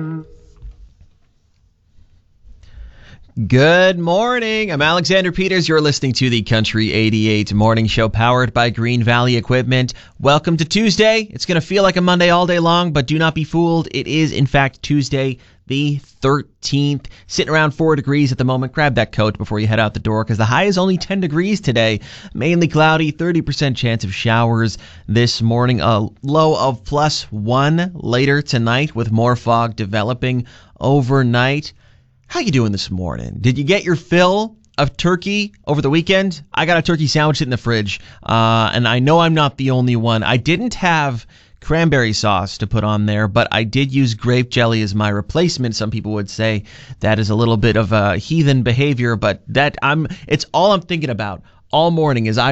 Good morning. I'm Alexander Peters. You're listening to the Country 88 Morning Show powered by Green Valley Equipment. Welcome to Tuesday. It's going to feel like a Monday all day long, but do not be fooled. It is, in fact, Tuesday the 13th. Sitting around 4 degrees at the moment. Grab that coat before you head out the door because the high is only 10 degrees today. Mainly cloudy, 30% chance of showers this morning. A low of +1 later tonight with more fog developing overnight. How you doing this morning? Did you get your fill of turkey over the weekend? I got a turkey sandwich in the fridge, and I know I'm not the only one. I didn't have cranberry sauce to put on there, but I did use grape jelly as my replacement. Some people would say that is a little bit of a heathen behavior, but it's all I'm thinking about all morning is